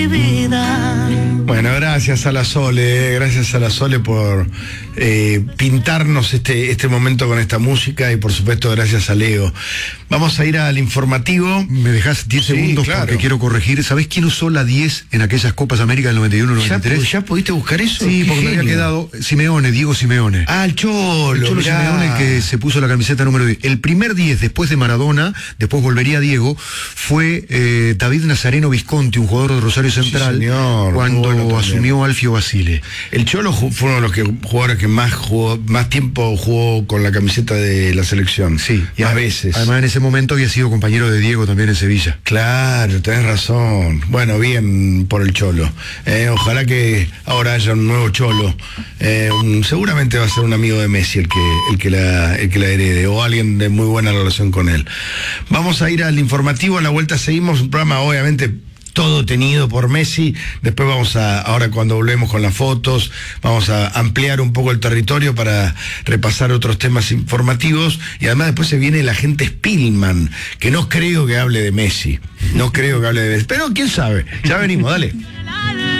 Bueno, gracias a la Sole por pintarnos este momento con esta música y por supuesto gracias a Leo. Vamos a ir al informativo. ¿Me dejás 10 segundos? Claro. Porque quiero corregir. ¿Sabés quién usó la 10 en aquellas Copas América del 91-93? ¿Ya pudiste buscar eso? Sí, Qué porque me había genio. quedado Simeone, Diego Simeone. Ah, el Cholo. El Cholo mirá. Simeone, que se puso la camiseta número 10. El primer 10 después de Maradona, después volvería Diego, fue David Nazareno Visconti, un jugador de Rosario Central, Sí, señor. cuando Bueno, también. asumió Alfio Basile. El Cholo fue uno de los jugadores que más tiempo jugó con la camiseta de la selección. Sí, y a veces. Además, en ese momento había sido compañero de Diego también en Sevilla. Claro, tenés razón. Bueno, bien por el Cholo. Ojalá que ahora haya un nuevo Cholo. Seguramente va a ser un amigo de Messi el que la herede, o alguien de muy buena relación con él. Vamos a ir al informativo, a la vuelta seguimos, un programa obviamente todo tenido por Messi. Después ahora cuando volvemos con las fotos, vamos a ampliar un poco el territorio para repasar otros temas informativos, y además después se viene la gente Spillman, que no creo que hable de Messi, pero quién sabe, ya venimos, dale.